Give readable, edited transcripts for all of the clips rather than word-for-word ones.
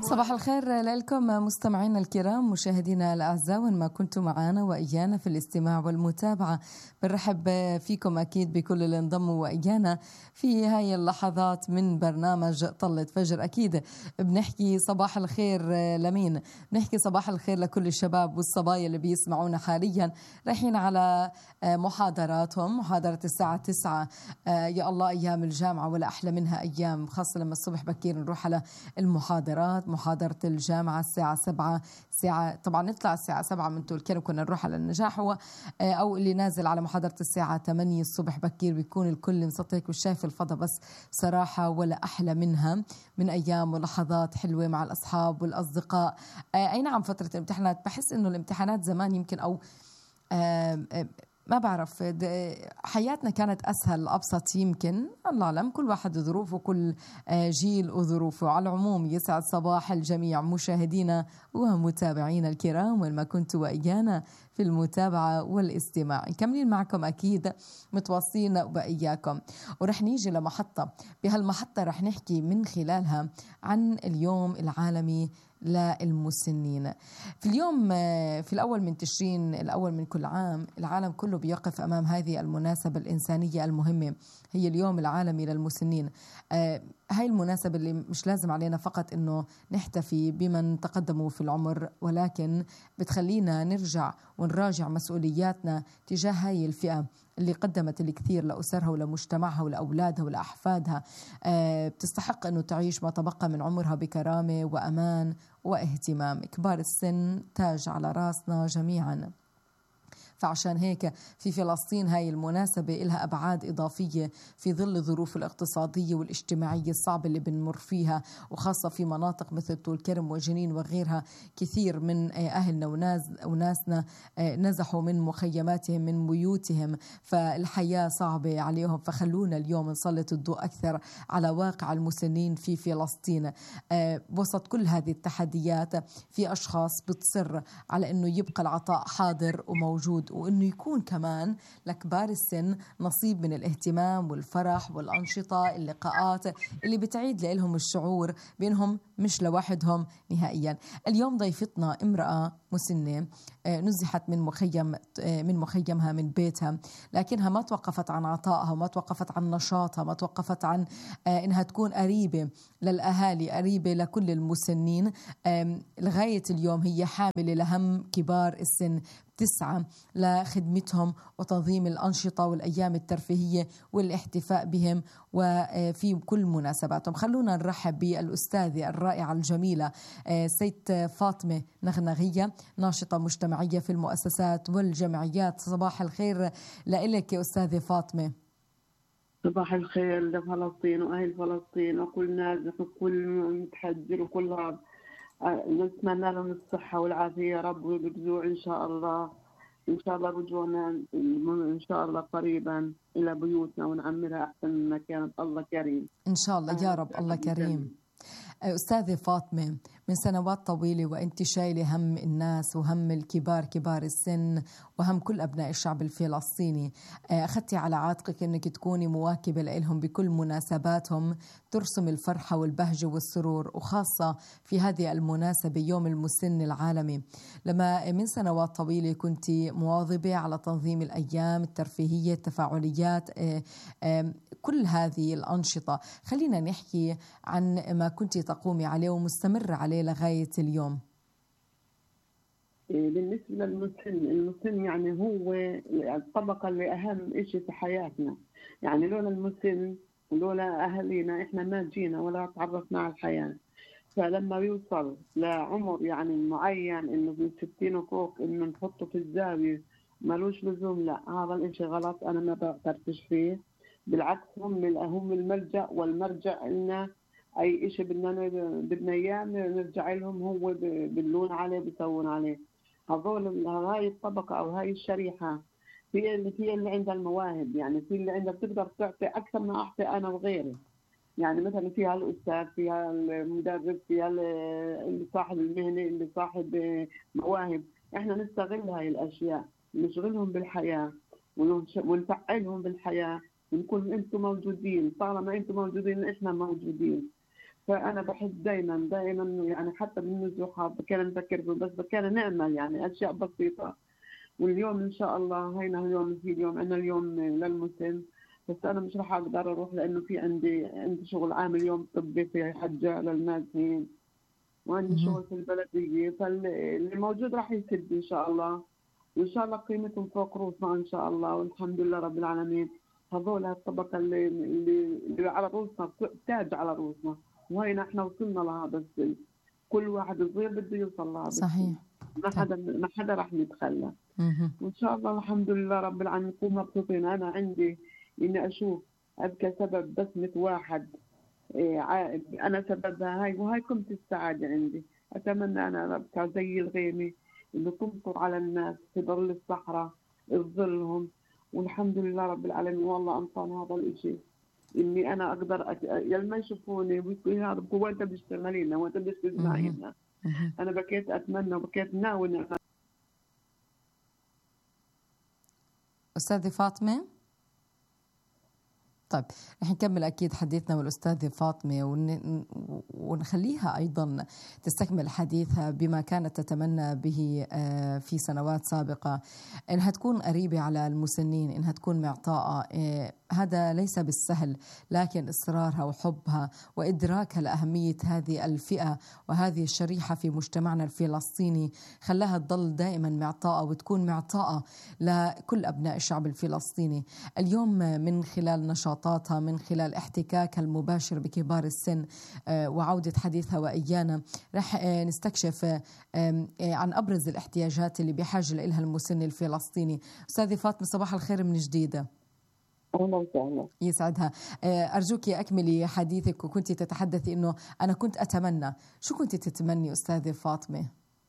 صباح الخير لكم مستمعينا الكرام، مشاهدينا الأعزاء، وين ما كنتم معنا وإيانا في الاستماع والمتابعة. بنرحب فيكم أكيد بكل اللي انضموا وإيانا في هاي اللحظات من برنامج طلة فجر. أكيد بنحكي صباح الخير لمين؟ بنحكي صباح الخير لكل الشباب والصبايا اللي بيسمعونا حاليا رايحين على محاضراتهم، محاضرة الساعة 9. يا الله أيام الجامعة ولا أحلى منها أيام، خاصة لما الصبح بكير نروح على المحاضرات. محاضرة الجامعة الساعة 7، طبعا نطلع الساعة 7 من طول كرم كنا نروح على النجاح، هو أو اللي نازل على محاضرة الساعة 8 الصبح بكير بيكون الكل مسطيك والشايف الفضا، بس صراحة ولا أحلى منها من أيام ولحظات حلوة مع الأصحاب والأصدقاء. أي نعم فترة الامتحانات، بحس إنه الامتحانات زمان يمكن أو ما بعرف حياتنا كانت أسهل أبسط، يمكن الله أعلم، كل واحد ظروفه، كل جيل وظروفه. على العموم يسعد صباح الجميع مشاهدينا ومتابعينا الكرام وين ما كنتوا وإيانا في المتابعة والاستماع. نكملين معكم أكيد متواصلين وإياكم، ورح نيجي لمحطة. بهالمحطة رح نحكي من خلالها عن اليوم العالمي للمسنين. في اليوم في الأول من تشرين، الأول من كل عام، العالم كله بيقف أمام هذه المناسبة الإنسانية المهمة، هي اليوم العالمي للمسنين. هاي المناسبة اللي مش لازم علينا فقط إنه نحتفي بمن تقدموا في العمر، ولكن بتخلينا نرجع ونراجع مسؤولياتنا تجاه هاي الفئة اللي قدمت الكثير لأسرها ولمجتمعها ولأولادها ولأحفادها. بتستحق أنه تعيش ما تبقى من عمرها بكرامة وأمان واهتمام. كبار السن تاج على راسنا جميعا، فعشان هيك في فلسطين هاي المناسبة إلها أبعاد إضافية في ظل الظروف الاقتصادية والاجتماعية الصعبة اللي بنمر فيها، وخاصة في مناطق مثل طول كرم وجنين وغيرها. كثير من أهلنا وناسنا نزحوا من مخيماتهم، من بيوتهم، فالحياة صعبة عليهم. فخلونا اليوم نسلط الضوء أكثر على واقع المسنين في فلسطين. وسط كل هذه التحديات في أشخاص بتصر على أنه يبقى العطاء حاضر وموجود، وإنه يكون كمان لكبار السن نصيب من الاهتمام والفرح والأنشطة، اللقاءات اللي بتعيد لهم الشعور بأنهم مش لوحدهم نهائيا. اليوم ضيفتنا امرأة مسنة نزحت من مخيمها من بيتها، لكنها ما توقفت عن عطائها وما توقفت عن نشاطها، ما توقفت عن إنها تكون قريبة للأهالي، قريبة لكل المسنين. لغاية اليوم هي حاملة لهم كبار السن، تسعى لخدمتهم وتنظيم الأنشطة والأيام الترفيهية والاحتفاء بهم وفي كل مناسباتهم. خلونا نرحب بالأستاذة الرائعة الجميلة سيد فاطمة نغنغية، ناشطة مجتمعية في المؤسسات والجمعيات. صباح الخير لك يا أستاذة فاطمة. صباح الخير لفلسطين وأهل فلسطين وكل نازح وكل متحجر وكل رب. نتمنى لهم الصحة والعافية يا رب، ويرجعوا إن شاء الله. إن شاء الله رجوعنا إن شاء الله قريبا إلى بيوتنا ونعمرها أحسن مما كانت. الله كريم إن شاء الله يا رب، الله كريم. أستاذة فاطمة، من سنوات طويلة وأنت شايلة هم الناس وهم الكبار، كبار السن، وهم كل أبناء الشعب الفلسطيني. أخذتي على عاتقك أنك تكوني مواكبة لهم بكل مناسباتهم، ترسم الفرحة والبهجة والسرور، وخاصة في هذه المناسبة يوم المسن العالمي. لما من سنوات طويلة كنت مواظبة على تنظيم الأيام الترفيهية، التفاعليات، كل هذه الأنشطة. خلينا نحكي عن ما كنت تقومي عليه ومستمر عليه لغاية اليوم. بالنسبة المسن يعني هو الطبقة اللي أهم إشي في حياتنا. يعني لولا المسن ولولا أهلنا إحنا ما جينا ولا تعرفنا على الحياة. فلما يوصل لعمر يعني معين إنه من 60 وفوق إنه نحطه في الزاوية ملوش لزوم، لا هذا الإشي غلط، أنا ما بعترفش فيه. بالعكس هم الملجأ والمرجع لنا. أي إشي بدنا إياه نرجع لهم، هو بيدلون عليه بيسوون عليه. هاي الطبقة أو هاي الشريحة هي اللي عندها المواهب، يعني في اللي عندها بتقدر تعطي أكثر ما أعطي أنا وغيري. يعني مثلا فيها الأستاذ، فيها المدرب، فيها اللي صاحب المهنة، اللي صاحب مواهب. إحنا نستغل هاي الأشياء، نشغلهم بالحياة ونفعلهم بالحياة، ونكون أنتم موجودين. طالما أنتم موجودين إحنا موجودين. فأنا بحب دايما يعني حتى بالنزوحة بكان نفكر بس بكان نعمل يعني أشياء بسيطة. واليوم إن شاء الله هينا اليوم في اليوم عندنا اليوم للمسن، بس أنا مش راح أقدر أروح لأنه في عندي شغل عام اليوم طبي في حجة للنازحين، وعندي مهم. شغل في البلدية، فاللي موجود راح يسد إن شاء الله. وإن شاء الله قيمتهم فوق روسنا إن شاء الله، والحمد لله رب العالمين. هذول الطبقة اللي على روسنا تاج على روسنا، وهينا إحنا وصلنا لهذا السن. كل واحد صغير بده يوصل لهذا السن، صحيح. طيب. ما حدا راح يتخلى. مهم. وإن شاء الله الحمد لله رب العالمين نكون مبسوطين. أنا عندي إني أشوف أبكى سبب بسمة واحد، أنا سببها هاي، وهاي قمة السعادة عندي. أتمنى أنا أبقى زي الغيمة اللي تمطر على الناس في ظل الصحراء تظلهم. والحمد لله رب العالمين والله أنطاني هذا الإشي، إني أنا أقدر يلي ما يشوفوني ويقولوا هذا وين أنت بتشتغلينا وين أنت بتسمعينا. مهم. أنا بكيت أتمنى وبكيت ناوي. أستاذة فاطمة، طيب رح نكمل أكيد حديثنا والأستاذة فاطمة ونخليها أيضا تستكمل حديثها بما كانت تتمنى به في سنوات سابقة، إنها تكون قريبة على المسنين، إنها تكون معطاءة. هذا ليس بالسهل، لكن إصرارها وحبها وإدراكها لأهمية هذه الفئة وهذه الشريحة في مجتمعنا الفلسطيني خلاها تضل دائما معطاءة وتكون معطاءة لكل أبناء الشعب الفلسطيني. اليوم من خلال نشاطاتها، من خلال احتكاكها المباشر بكبار السن وعودة حديثها وإيانا، رح نستكشف عن أبرز الاحتياجات اللي بحاجة لها المسن الفلسطيني. أستاذة فاطمة، صباح الخير من جديد. أهلا وسهلا. يسعدها. أرجوك أكملي حديثك، وكنت تتحدثي إنه أنا كنت أتمنى. شو كنت تتمني أستاذة فاطمة؟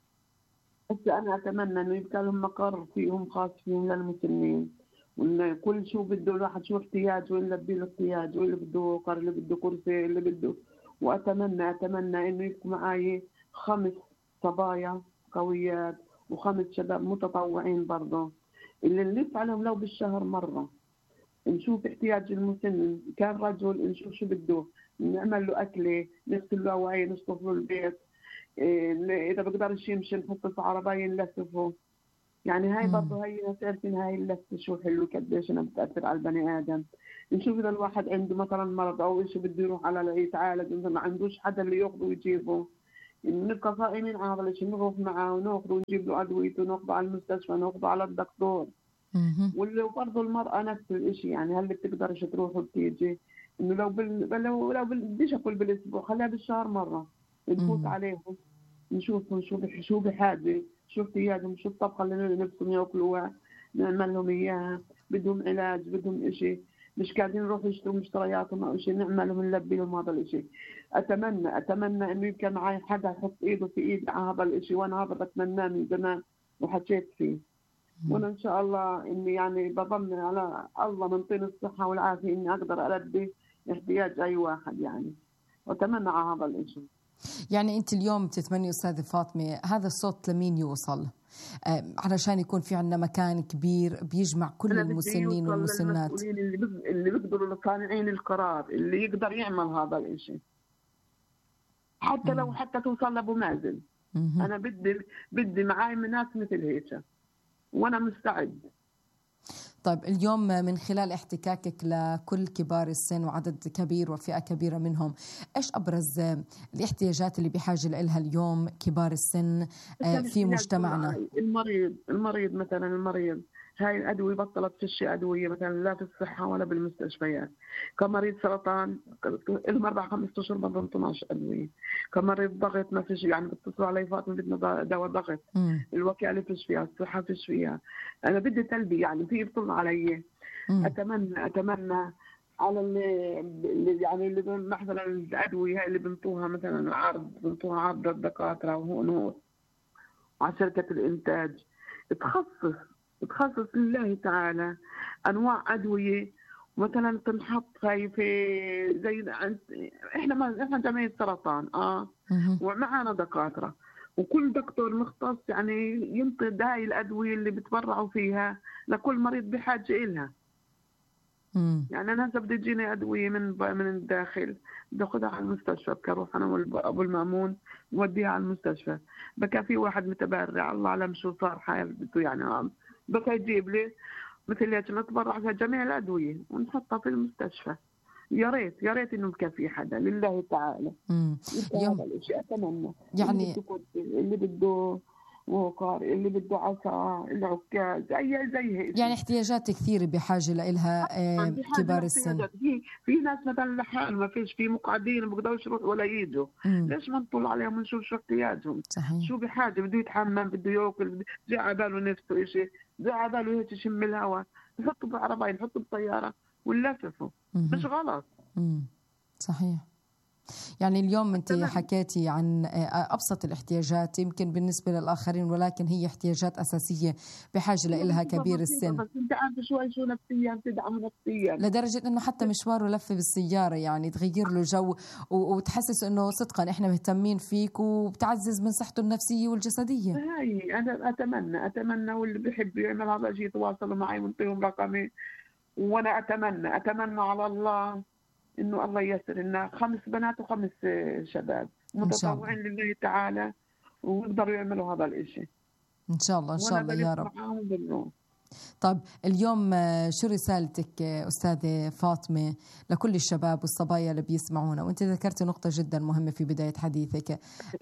بس أنا أتمنى إنه يبقى لهم مقر فيهم خاص فيهم للمسنين، وإن كل شو بده الواحد شو احتياجه نلبي له احتياجه، اللي بده قر، اللي بده كرسي، اللي بده. وأتمنى إنه يبقوا معي 5 صبايا قويات و5 شباب متطوعين برضه، اللي نلف عليهم لو بالشهر مرة، نشوف احتياج المسن. كان رجل نشوف شو بده، نعمل له أكلة، نغسل له أوعية، نشطف له البيت، إذا بقدرش يمشي نحطه في عربية نلففه. يعني هاي برضه هي تعرفين هاي اللفة شو حلو قديش أنا بتأثر على البني آدم. نشوف إذا الواحد عنده مثلا مرض أو إشي بده يروح على يتعالج، ما عندوش حدا اللي ياخذه ويجيبه، نبقى صائمين على هذا الشيء، نروح معه وناخذه ونجيب له أدويته، ناخذه على المستشفى، ناخذه على الدكتور. وبرضه المرأة نفس الشيء، يعني هل بتقدرش تروح وبتيجي، إنه لو بديش أقول بالأسبوع، خليها بالشهر مرة نفوت عليهم، نشوفهم شو بحاجة، شو احتياجهم، شو الطبخة اللي نفسهم ياكلوها، نعمل لهم إياها. بدهم علاج، بدهم إشي، مش قاعدين نروح يشتروا مشترياتهم أو شيء، نعمل لهم نلبي لهم هذا الإشي. أتمنى إنه يبقى معي حدا يحط إيده في إيدي على هذا الإشي، وأنا هذا بتمناه من زمان وحكيت فيه. وأنا إن شاء الله إني يعني بضمن على الله من طين الصحة والعافية إني أقدر ألبي احتياج أي واحد يعني، وأتمنى على هذا الإشي. يعني أنت اليوم تتمني أستاذة فاطمة هذا الصوت لمين يوصل؟ علشان يكون في عندنا مكان كبير بيجمع كل المسنين والمسنات. للمسؤولين اللي بيقدروا، صانعين القرار، اللي يقدر يعمل هذا الإشي، حتى لو توصل لأبو مازن. أنا بدي معاي ناس مثل هيك، وأنا مستعد. طيب اليوم من خلال احتكاكك لكل كبار السن وعدد كبير وفئة كبيرة منهم، إيش أبرز الاحتياجات اللي بحاجة لها اليوم كبار السن في مجتمعنا؟ المريض مثلا، هاي الأدوية بطلت فيش أدوية مثلا لا في الصحة ولا بالمستشفيات. كمريض سرطان المرة 5 أشهر بضم 12 أدوية. كمريض ضغط ما فيش، يعني بتصلوا علي فاطمة بدنا دواء ضغط، الوكالة فيش فيها، الصحة فيش فيها. أنا بدي تلبي يعني في يبطل علي. أتمنى على اللي يعني اللي مثلا الأدوية هاي اللي بنطوها مثلا بنطوها عرض الدكاترة وهون على شركة الإنتاج، تخصص لله تعالى أنواع أدوية مثلا تنحط هاي في زي إحنا جمعية سرطان ومعنا دكاترة، وكل دكتور مختص يعني ينطي هاي الأدوية اللي بتبرعوا فيها لكل مريض بحاجة إلها. يعني أنا هسه بدي تجيني أدوية من الداخل، بدي أخذها على المستشفى، بروح أنا وأبو المأمون نوديها على المستشفى. بكى في واحد متبرع الله أعلم شو صار حالته يعني، بكى يجيب لي مثل هيك نتبرع فيها جميع الأدوية ونحطها في المستشفى. يا ريت إنه كان حدا لله تعالى. اليوم هذا الشيء أتمنى. يعني اللي بده وقار، اللي بده عصا، العكاز، زي هيك. يعني احتياجات كثيرة بحاجة لإلها كبار السن. في ناس مثلا لحال ما فيش، في مقعدين ما بيقدروش يروحوا ولا يجوا. ليش ما نطلع عليهم ونشوف شو احتياجهم؟ صحيح. شو بحاجة، بده يتحمم، بده ياكل، جاء على باله نفسه شيء، جاء على باله هيك يشم الهواء، نحطه بعربية، نحطه بطيارة ونلففه. مش غلط. صحيح. يعني اليوم أنت حكيتي عن أبسط الاحتياجات يمكن بالنسبة للآخرين، ولكن هي احتياجات أساسية بحاجة لها كبير السن. بس أنت عارفة شو نفسيا تدعم نفسيا، لدرجة إنه حتى مشواره لفة بالسيارة يعني تغير له جو وتحسس إنه صدقا إحنا مهتمين فيك، وبتعزز من صحته النفسية والجسدية. هاي أنا أتمنى واللي بيحب يعمل هذا الشيء يتواصلوا معي ونعطيهم رقمي. وأنا أتمنى على الله إنه الله ييسر لنا 5 بنات و5 شباب متطوعين لله تعالى ويقدروا يعملوا هذا الإشي إن شاء الله. إن شاء الله يا رب. طيب اليوم شو رسالتك أستاذة فاطمة لكل الشباب والصبايا اللي بيسمعونا؟ وأنت ذكرت نقطة جدا مهمة في بداية حديثك.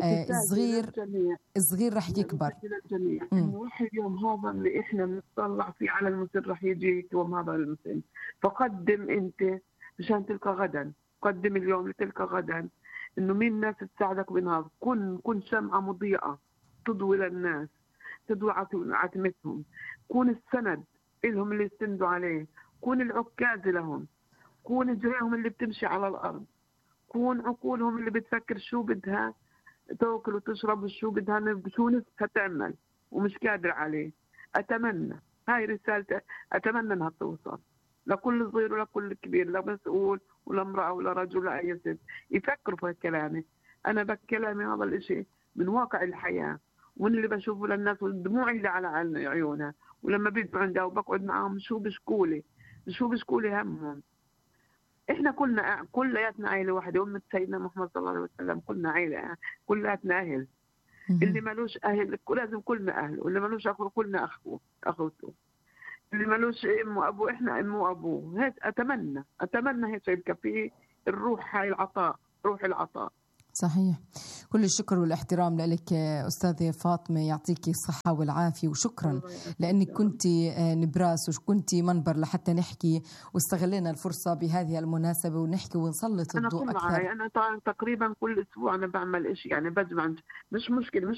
الصغير رح يكبر. نوحي اليوم هذا اللي إحنا بنطلع فيه على المسن، رح يجي يوم هذا المسن، فقدم أنت مشان تلقى غدا، قدم اليوم لتلقى غدا. إنه مين الناس تساعدك بنهار، كن شمعة مضيئة تضوي للناس، تضوي عتمتهم، كون السند إلهم اللي يستندوا عليه، كون العكاز لهم، كون جريهم اللي بتمشي على الأرض، كون عقولهم اللي بتفكر شو بدها تاكل وتشرب وشو بدها شو نفسها تعمل ومش قادر عليه. أتمنى هاي رسالتي، أتمنى أنها توصل لكل صغير ولكل كبير، لا مسؤول ولا امرأة ولا رجل ولا أي ست يفكروا في كلامي. أنا بكلامي هذا الإشي من واقع الحياة، ومن اللي بشوفه للناس والدموع اللي على عيونها، ولما بيجوا عندها وبقعد معهم شو بشكولي همهم. إحنا كلياتنا عائلة واحدة، أمة سيدنا محمد صلى الله عليه وسلم كلنا عائلة، كلياتنا أهل. اللي مالوش أهل لازم كلنا أهل، واللي مالوش أخو كلنا أخوته، اللي مالوش أم وأبو إحنا أم وأبوه. هيك أتمنى هيك يبقى فيه الروح، هاي العطاء، روح العطاء. صحيح. كل الشكر والاحترام لك أستاذة فاطمة، يعطيك الصحة والعافية، وشكرا لأنك كنت نبراس وكنت منبر لحتى نحكي، واستغلينا الفرصة بهذه المناسبة ونحكي ونسلط الضوء أكثر. أنا تقريبا كل أسبوع أنا بعمل إشي يعني، بجمع، مش مشكلة، مش